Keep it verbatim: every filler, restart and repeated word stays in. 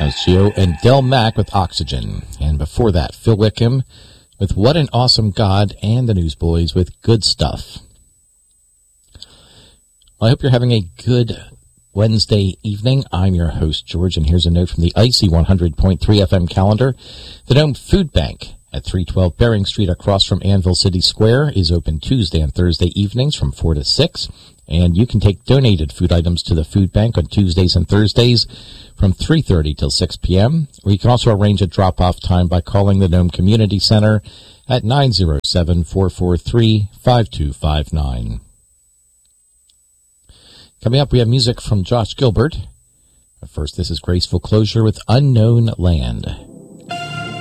Gio and Del Mack with Oxygen. And before that, Phil Wickham with What an Awesome God, and the Newsboys with Good Stuff. Well, I hope you're having a good Wednesday evening. I'm your host, George, and here's a note from the Icy one hundred point three F M calendar. The Nome Food Bank at three twelve Bering Street across from Anvil City Square is open Tuesday and Thursday evenings from four to six. And you can take donated food items to the food bank on Tuesdays and Thursdays from three thirty till six p.m. Or you can also arrange a drop-off time by calling the Nome Community Center at nine oh seven, four four three, five two five nine. Coming up, we have music from Josh Gilbert. But first, this is Graceful Closure with Unknown Land.